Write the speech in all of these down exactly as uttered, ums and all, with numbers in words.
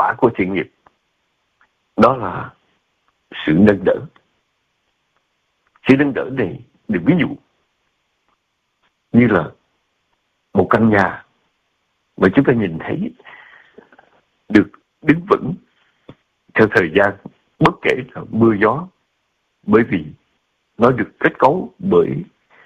quả của thiện nghiệp. Đó là sự nâng đỡ. Sự nâng đỡ này được ví dụ như là một căn nhà mà chúng ta nhìn thấy được đứng vững theo thời gian, bất kể là mưa gió, bởi vì nó được kết cấu bởi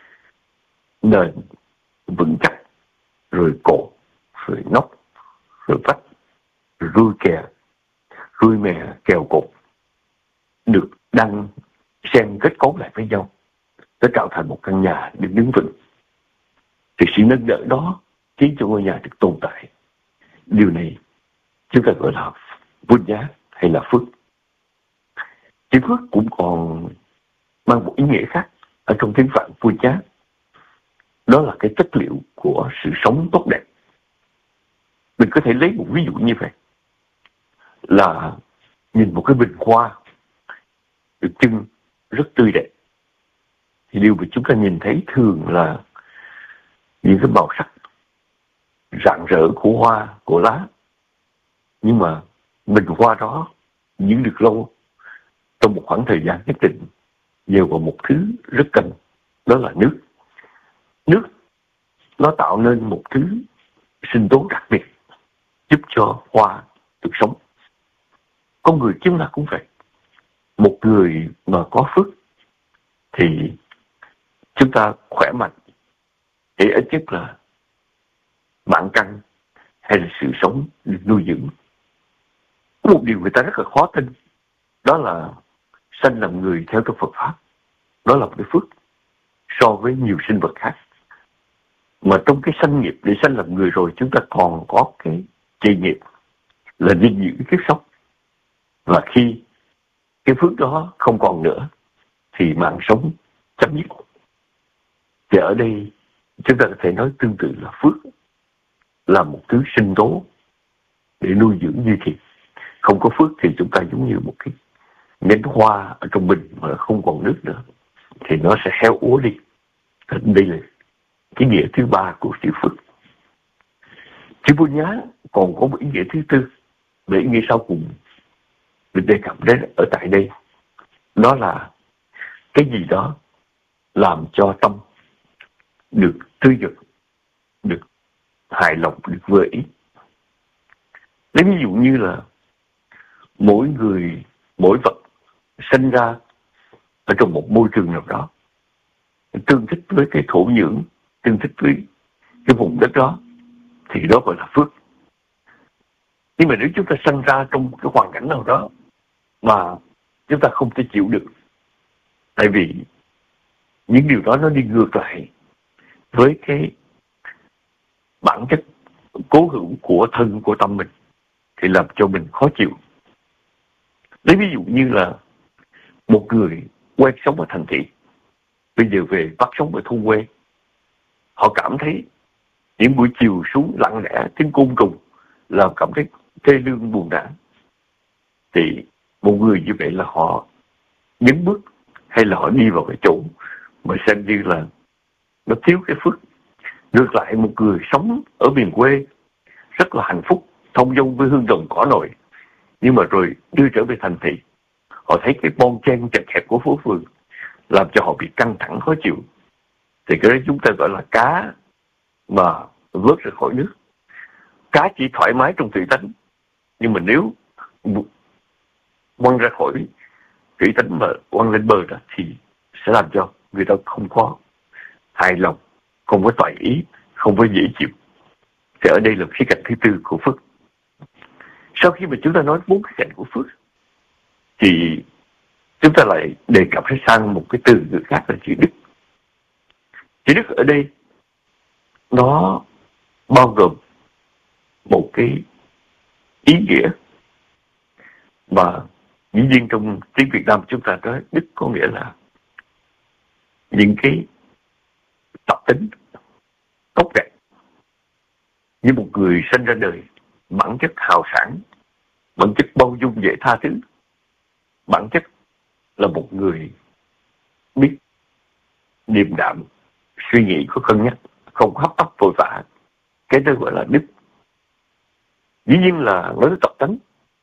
nền vững chắc, rồi cột, rồi nóc, rồi vách, rồi rui kè, rui mè, kèo cột, được đăng xen kết cấu lại với nhau, nó tạo thành một căn nhà được đứng vững. Thì sự nâng đỡ đó khiến cho ngôi nhà được tồn tại. Điều này chúng ta gọi là vun giá hay là phước. Chữ phước cũng còn mang một ý nghĩa khác ở trong tiếng Phạn vun giá. Đó là cái chất liệu của sự sống tốt đẹp. Mình có thể lấy một ví dụ như vậy, là nhìn một cái bình hoa được trưng rất tươi đẹp, thì điều mà chúng ta nhìn thấy thường là những cái màu sắc rạng rỡ của hoa, của lá. Nhưng mà bình hoa đó giữ được lâu, trong một khoảng thời gian nhất định, nhờ vào một thứ rất cần, đó là nước. Nước nó tạo nên một thứ sinh tố đặc biệt, giúp cho hoa được sống. Con người chúng ta cũng vậy. Một người mà có phước thì chúng ta khỏe mạnh, thì ít nhất là mạng căn hay là sự sống được nuôi dưỡng. Có một điều người ta rất là khó tin, đó là sanh làm người theo trong Phật Pháp. Đó là một cái phước so với nhiều sinh vật khác. Mà trong cái sanh nghiệp để sanh làm người rồi, chúng ta còn có cái trì nghiệp là gìn giữ kiếp sống. Và khi cái phước đó không còn nữa thì mạng sống chấm dứt. Và ở đây chúng ta có thể nói tương tự là phước là một thứ sinh tố để nuôi dưỡng duy trì. Không có phước thì chúng ta giống như một cái nhánh hoa ở trong bình mà không còn nước nữa, thì nó sẽ héo úa đi. Đây là cái nghĩa thứ ba của chữ phước. Chữ vun giá còn có một ý nghĩa thứ tư, về ý nghĩa sau cùng được đề cập đến ở tại đây. Đó là cái gì đó làm cho tâm được tươi nhuận, được hài lòng, được vừa ý. Lấy ví dụ như là mỗi người, mỗi vật sinh ra ở trong một môi trường nào đó, tương thích với cái thổ nhưỡng, tương thích với cái vùng đất đó, thì đó gọi là phước. Nhưng mà nếu chúng ta sinh ra trong cái hoàn cảnh nào đó mà chúng ta không thể chịu được, tại vì những điều đó nó đi ngược lại với cái bản chất cố hữu của thân, của tâm mình, thì làm cho mình khó chịu. Lấy ví dụ như là một người quen sống ở thành thị, bây giờ về bắt sống ở thôn quê, họ cảm thấy những buổi chiều xuống lặng lẽ tiếng côn trùng làm cảm thấy thê lương buồn nản. Thì một người như vậy là họ nhấn bước hay là họ đi vào cái chỗ mà xem như là nó thiếu cái phước. Ngược lại, một người sống ở miền quê rất là hạnh phúc, thông dong với hương trồng cỏ nội, nhưng mà rồi đưa trở về thành thị, họ thấy cái bon chen chật hẹp của phố phường làm cho họ bị căng thẳng khó chịu. Thì cái đó chúng ta gọi là cá mà vớt ra khỏi nước. Cá chỉ thoải mái trong thủy tánh, nhưng mà nếu quăng ra khỏi thủy tánh mà quăng lên bờ đó thì sẽ làm cho người ta không có hài lòng, không có toại ý, không có dễ chịu. Thì ở đây là khía cạnh thứ tư của phước. Sau khi mà chúng ta nói bốn khía cạnh của phước, thì chúng ta lại đề cập sang một cái từ ngữ khác là chữ đức. Chữ đức ở đây nó bao gồm một cái ý nghĩa mà dĩ nhiên trong tiếng Việt Nam chúng ta nói đức có nghĩa là những cái tập tính tốt đẹp. Như một người sinh ra đời, bản chất hào sảng, bản chất bao dung dễ tha thứ, bản chất là một người biết điềm đạm, suy nghĩ có cân nhắc, không hấp tấp vội vã. Cái đó gọi là đức. Dĩ nhiên là nói tập tánh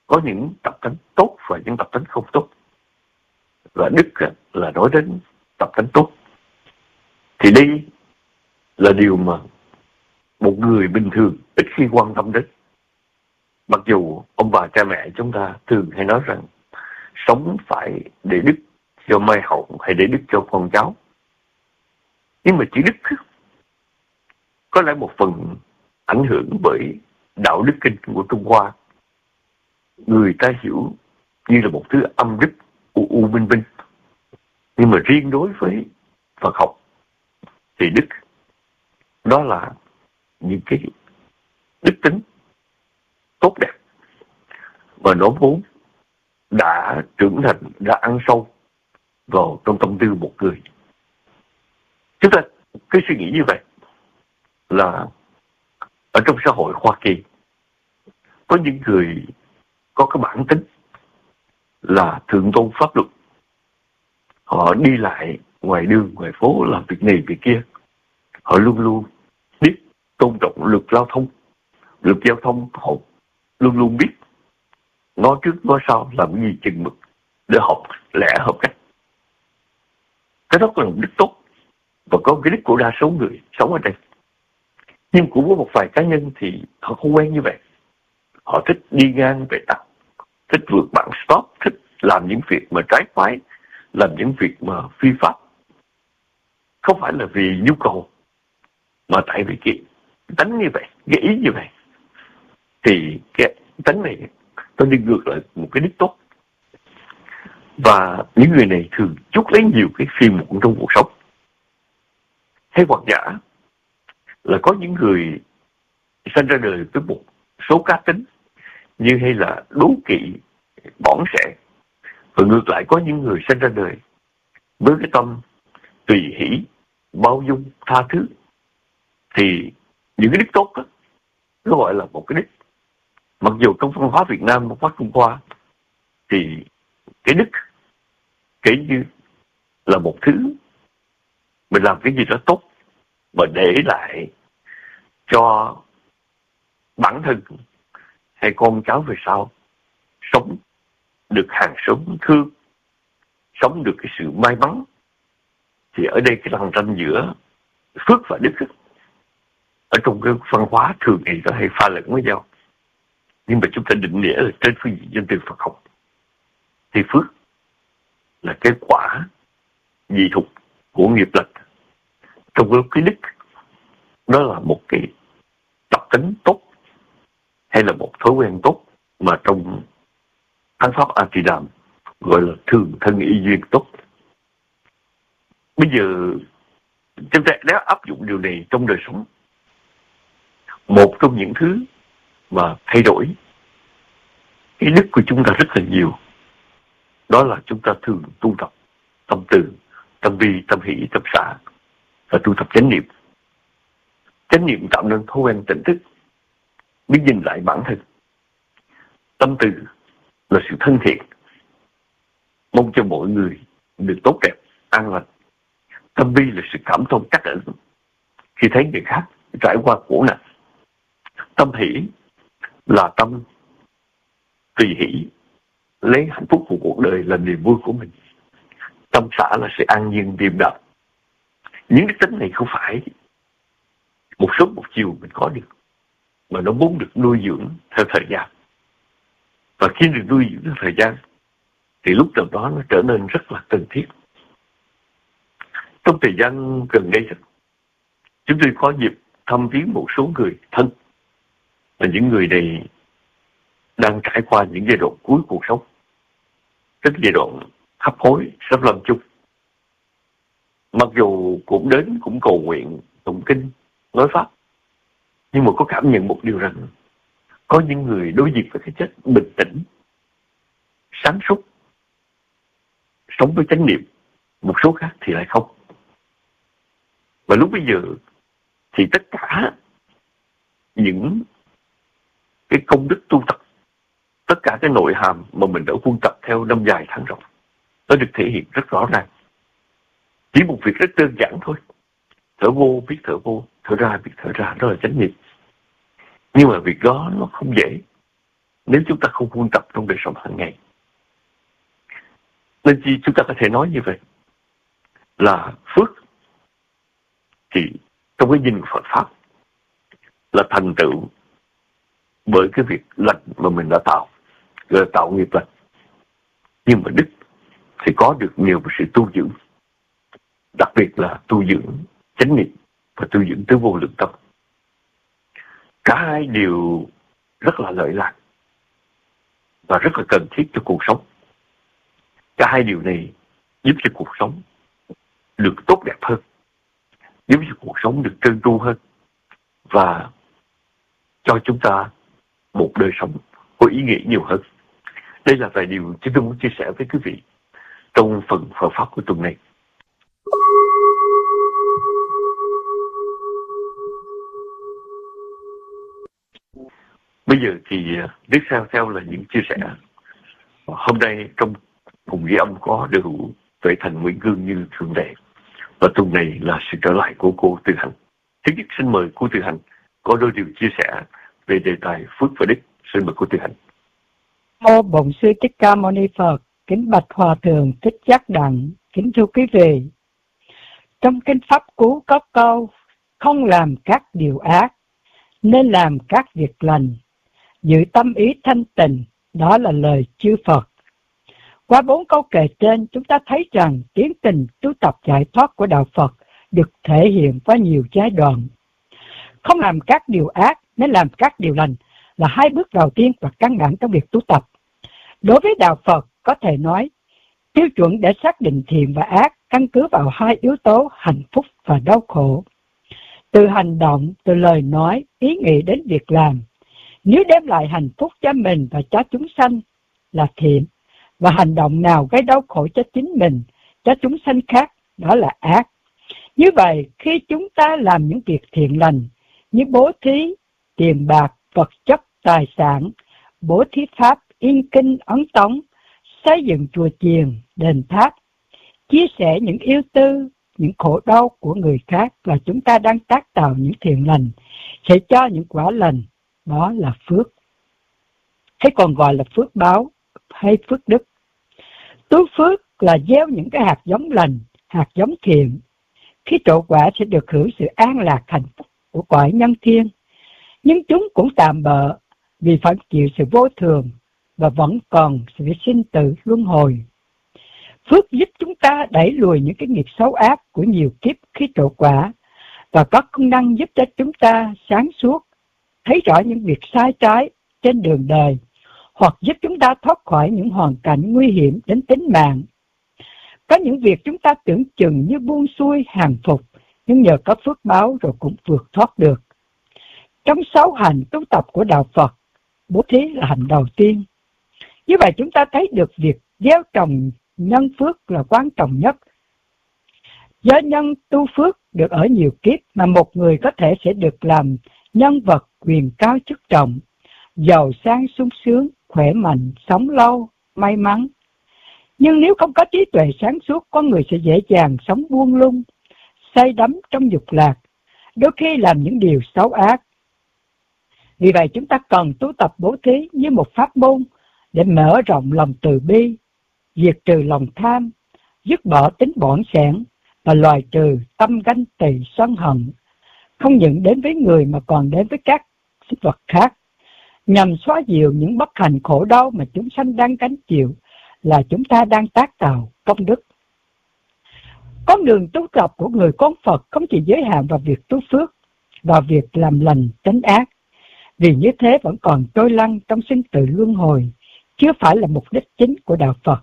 có những tập tánh tốt và những tập tánh không tốt. Và đức là nói đến tập tánh tốt. Thì đây là điều mà một người bình thường ít khi quan tâm đến. Mặc dù ông bà cha mẹ chúng ta thường hay nói rằng sống phải để đức cho mai hậu hay để đức cho con cháu. Nhưng mà chữ đức có lẽ một phần ảnh hưởng bởi đạo đức kinh của Trung Hoa. Người ta hiểu như là một thứ âm đức u u minh minh. Nhưng mà riêng đối với Phật học thì đức đó là những cái đức tính tốt đẹp và nó vốn đã trưởng thành, đã ăn sâu vào trong tâm tư một người. Chúng ta cứ suy nghĩ như vậy là ở trong xã hội Hoa Kỳ có những người có cái bản tính là thượng tôn pháp luật. Họ đi lại ngoài đường, ngoài phố làm việc này, việc kia. Họ luôn luôn biết tôn trọng luật giao thông. Luật giao thông họ luôn luôn biết ngó trước ngó sau làm gì chừng mực để học lẽ hợp cách. Cái đó là một đức tốt và có cái đức của đa số người sống ở đây. Nhưng cũng có một vài cá nhân thì họ không quen như vậy. Họ thích đi ngang về tắt, thích vượt bản stop, thích làm những việc mà trái phái, làm những việc mà phi pháp. Không phải là vì nhu cầu, mà tại vì cái tánh như vậy, cái ý như vậy. Thì cái tánh này nó đi ngược lại một cái đức tốt. Và những người này thường chuốc lấy nhiều cái phiền muộn trong cuộc sống. Hay hoặc giả là có những người sinh ra đời với một số cá tính như hay là đố kỵ, bỏng sẻ. Và ngược lại có những người sinh ra đời với cái tâm tùy hỷ, bao dung, tha thứ. Thì những cái đức tốt đó, nó gọi là một cái đức. Mặc dù trong văn hóa Việt Nam, văn hóa Trung Hoa thì cái đức kể như là một thứ mình làm cái gì đó tốt mà để lại cho bản thân hay con cháu về sau sống được hàng xóm thương, sống được cái sự may mắn. Thì ở đây cái lằn ranh giữa phước và đức ở trong cái văn hóa thường ngày nó hay pha lẫn với nhau. Nhưng mà chúng ta định nghĩa là trên phương diện dân từ Phật học thì phước là cái quả dị thục của nghiệp lực. Trong lúc cái đức đó là một cái tập tính tốt hay là một thói quen tốt mà trong Thắng Pháp A Di Đàm gọi là thường thân y duyên tốt. Bây giờ chúng ta đã áp dụng điều này trong đời sống. Một trong những thứ mà thay đổi cái đức của chúng ta rất là nhiều, đó là chúng ta thường tu tập tâm từ, tâm vi, tâm hỷ, tâm xả và tu tập chánh niệm. Chánh niệm tạo nên thói quen tỉnh thức, biết nhìn lại bản thân. Tâm từ là sự thân thiện, mong cho mọi người được tốt đẹp, an lành. Tâm vi là sự cảm thông trắc ẩn khi thấy người khác trải qua khổ nạn. Tâm hỷ là tâm tùy hỷ, lấy hạnh phúc của cuộc đời là niềm vui của mình. Tâm xả là sự an nhiên điềm đạm. Những đức tính này không phải một sớm một chiều mình có được, mà nó muốn được nuôi dưỡng theo thời gian. Và khi được nuôi dưỡng theo thời gian thì lúc nào đó nó trở nên rất là cần thiết. Trong thời gian gần đây, chúng tôi có dịp thăm viếng một số người thân. Và những người này đang trải qua những giai đoạn cuối cuộc sống, tức giai đoạn hấp hối, sắp lâm chung. Mặc dù cũng đến, cũng cầu nguyện, tụng kinh, nói pháp, nhưng mà có cảm nhận một điều rằng có những người đối diện với cái chết bình tĩnh, sáng suốt, sống với chánh niệm, một số khác thì lại không. Và lúc bây giờ thì tất cả những cái công đức tu tập, tất cả cái nội hàm mà mình đã quân tập theo năm dài tháng rộng, nó được thể hiện rất rõ ràng. Chỉ một việc rất đơn giản thôi. Thở vô biết thở vô, thở ra biết thở ra, đó là chánh niệm. Nhưng mà việc đó nó không dễ. nếu chúng ta không huân tập trong đời sống hàng ngày. Nên chi chúng ta có thể nói như vậy là phước thì trong cái nhìn của Phật Pháp là thành tựu bởi cái việc lành mà mình đã tạo, gọi là tạo nghiệp lành. Nhưng mà đức thì có được nhiều sự tu dưỡng, đặc biệt là tu dưỡng chánh niệm và tu dưỡng tứ vô lượng tâm. Cả hai đều rất là lợi lạc và rất là cần thiết cho cuộc sống. Cả hai điều này giúp cho cuộc sống được tốt đẹp hơn, giúp cho cuộc sống được trơn tru hơn và cho chúng ta một đời sống có ý nghĩa nhiều hơn. Đây là vài điều chúng tôi muốn chia sẻ với quý vị trong phần Phật Pháp của tuần này. Bây giờ thì tiếp theo theo là những chia sẻ. Hôm nay trong cùng ghi âm có đều Tuệ Thành, Nguyễn Cương như thường lệ. Và tuần này là sự trở lại của cô Từ Hạnh. Thứ nhất xin mời cô Từ Hạnh có đôi điều chia sẻ về đề tài phước và đức. Xin mời cô Từ Hạnh. Mô Bổn Sư Thích Ca Mâu Ni Phật. Kính bạch Hòa Thượng Thích Giác Đặng. Kính thưa quý vị, trong kinh Pháp Cú có câu không làm các điều ác, nên làm các việc lành, giữ tâm ý thanh tịnh. Đó là lời chư Phật. Qua bốn câu kể trên, chúng ta thấy rằng tiến trình tu tập giải thoát của Đạo Phật được thể hiện qua nhiều giai đoạn. Không làm các điều ác, nên làm các điều lành là hai bước đầu tiên và căn bản trong việc tu tập. Đối với Đạo Phật, có thể nói, tiêu chuẩn để xác định thiện và ác căn cứ vào hai yếu tố hạnh phúc và đau khổ. Từ hành động, từ lời nói, ý nghĩ đến việc làm, nếu đem lại hạnh phúc cho mình và cho chúng sanh là thiện, và hành động nào gây đau khổ cho chính mình, cho chúng sanh khác, đó là ác. Như vậy, khi chúng ta làm những việc thiện lành, như bố thí, tiền bạc, vật chất, tài sản, bố thí pháp, in kinh, ấn tống, xây dựng chùa chiền, đền tháp, chia sẻ những yêu tư, những khổ đau của người khác, là chúng ta đang tác tạo những thiện lành, sẽ cho những quả lành, đó là phước. Hay còn gọi là phước báo hay phước đức. Tu phước là gieo những cái hạt giống lành, hạt giống thiện. Khi trổ quả sẽ được hưởng sự an lạc hạnh phúc của cõi nhân thiên. Nhưng chúng cũng tạm bợ vì phải chịu sự vô thường và vẫn còn sự sinh tử luân hồi. Phước giúp chúng ta đẩy lùi những cái nghiệp xấu ác của nhiều kiếp khi trổ quả và có công năng giúp cho chúng ta sáng suốt, thấy rõ những việc sai trái trên đường đời, hoặc giúp chúng ta thoát khỏi những hoàn cảnh nguy hiểm đến tính mạng. Có những việc chúng ta tưởng chừng như buông xuôi hàng phục, nhưng nhờ có phước báo rồi cũng vượt thoát được. Trong sáu hành tu tập của Đạo Phật, bố thí là hành đầu tiên. Như vậy chúng ta thấy được việc gieo trồng nhân phước là quan trọng nhất. Do nhân tu phước được ở nhiều kiếp mà một người có thể sẽ được làm nhân vật quyền cao chức trọng, giàu sang sung sướng, khỏe mạnh, sống lâu, may mắn. Nhưng nếu không có trí tuệ sáng suốt, con người sẽ dễ dàng sống buông lung, say đắm trong dục lạc, đôi khi làm những điều xấu ác. Vì vậy chúng ta cần tu tập bố thí như một pháp môn để mở rộng lòng từ bi, diệt trừ lòng tham, dứt bỏ tính bỏn sẻn và loại trừ tâm ganh tỳ sân hận, không những đến với người mà còn đến với các sinh vật khác, nhằm xóa dịu những bất hạnh khổ đau mà chúng sanh đang gánh chịu, là chúng ta đang tác tạo công đức. Con đường tu tập của người con Phật không chỉ giới hạn vào việc tu phước, vào việc làm lành tránh ác, vì như thế vẫn còn trôi lăn trong sinh tử luân hồi, chưa phải là mục đích chính của Đạo Phật.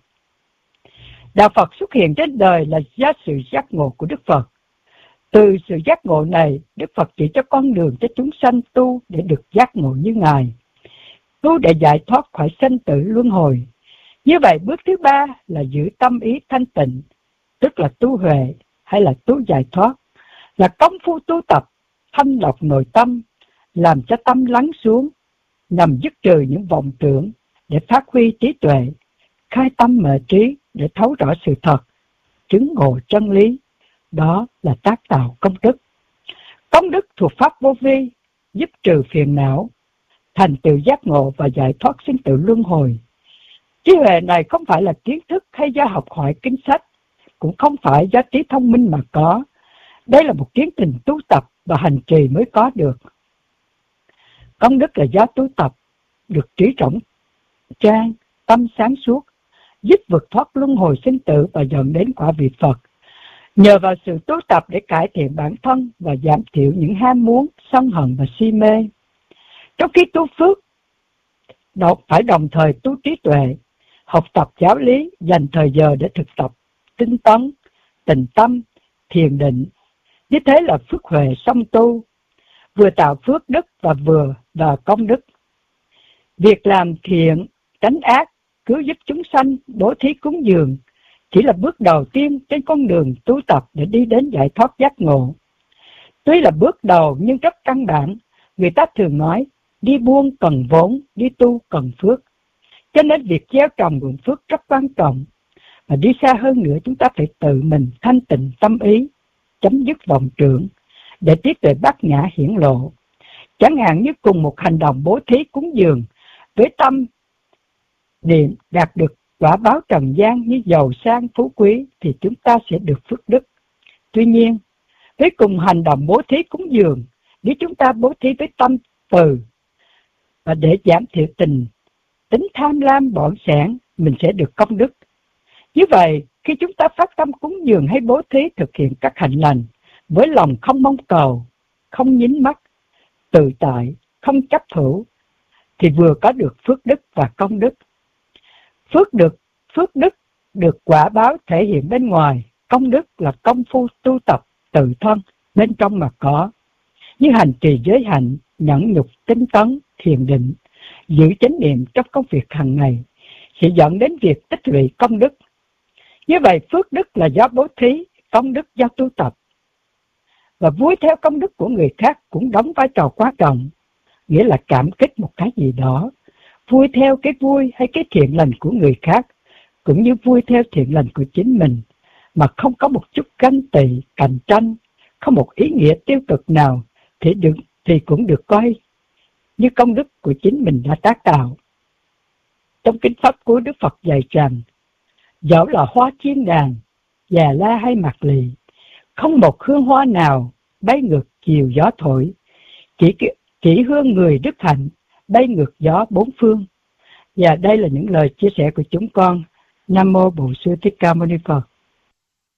Đạo Phật xuất hiện trên đời là do sự giác ngộ của Đức Phật. Từ sự giác ngộ này, Đức Phật chỉ cho con đường cho chúng sanh tu để được giác ngộ như Ngài, tu để giải thoát khỏi sinh tử luân hồi. Như vậy, bước thứ ba là giữ tâm ý thanh tịnh, tức là tu huệ hay là tu giải thoát, là công phu tu tập, thanh lọc nội tâm, làm cho tâm lắng xuống, nhằm dứt trừ những vọng tưởng để phát huy trí tuệ, khai tâm mở trí để thấu rõ sự thật, chứng ngộ chân lý. Đó là tác tạo công đức. Công đức thuộc pháp vô vi, giúp trừ phiền não, thành tựu giác ngộ và giải thoát sinh tử luân hồi. Trí huệ này không phải là kiến thức hay do học hỏi kinh sách, cũng không phải do trí thông minh mà có. Đây là một tiến trình tu tập và hành trì mới có được. Công đức là do tu tập, được trí trọng trang, tâm sáng suốt, giúp vượt thoát luân hồi sinh tử và dẫn đến quả vị Phật. Nhờ vào sự tu tập để cải thiện bản thân và giảm thiểu những ham muốn, sân hận và si mê. Trong khi tu phước, phải đồng thời tu trí tuệ, học tập giáo lý, dành thời giờ để thực tập tinh tấn, tịnh tâm, thiền định. Như thế là phước huệ song tu, vừa tạo phước đức và vừa là công đức. Việc làm thiện, tránh ác, cứu giúp chúng sanh, bố thí cúng dường chỉ là bước đầu tiên trên con đường tu tập để đi đến giải thoát giác ngộ. Tuy là bước đầu nhưng rất căn bản. Người ta thường nói đi buôn cần vốn, đi tu cần phước. Cho nên việc gieo trồng nguồn phước rất quan trọng. Và đi xa hơn nữa, chúng ta phải tự mình thanh tịnh tâm ý, chấm dứt vọng tưởng, để trí tuệ bát nhã hiển lộ. Chẳng hạn như cùng một hành động bố thí cúng dường, với tâm niệm đạt được quả báo trần gian như giàu sang phú quý thì chúng ta sẽ được phước đức. Tuy nhiên, với cùng hành động bố thí cúng dường, nếu chúng ta bố thí với tâm từ và để giảm thiểu tình tính tham lam bỏng sẻn, mình sẽ được công đức. Như vậy, khi chúng ta phát tâm cúng dường hay bố thí thực hiện các hạnh lành với lòng không mong cầu, không nhín mắt, tự tại, không chấp thủ, thì vừa có được phước đức và công đức. Phước được phước đức được quả báo thể hiện bên ngoài, công đức là công phu tu tập tự thân bên trong mà có, như hành trì giới hạnh, nhẫn nhục, tinh tấn, thiền định, giữ chánh niệm trong công việc hàng ngày sẽ dẫn đến việc tích lũy công đức. Như vậy, phước đức là do bố thí, công đức do tu tập. Và vui theo công đức của người khác cũng đóng vai trò quan trọng, nghĩa là cảm kích một cái gì đó, vui theo cái vui hay cái thiện lành của người khác, cũng như vui theo thiện lành của chính mình, mà không có một chút ganh tị, cạnh tranh, không một ý nghĩa tiêu cực nào, thì, được, thì cũng được coi như công đức của chính mình đã tác tạo. Trong kinh pháp của Đức Phật dạy rằng, dẫu là hoa chiên đàn, già la hay mạc lì, không một hương hoa nào bay ngược chiều gió thổi, chỉ, chỉ hương người đức hạnh bay ngược gió bốn phương. Và đây là những lời chia sẻ của chúng con. Nam mô Bổn Sư Thích Ca Mâu Ni Phật.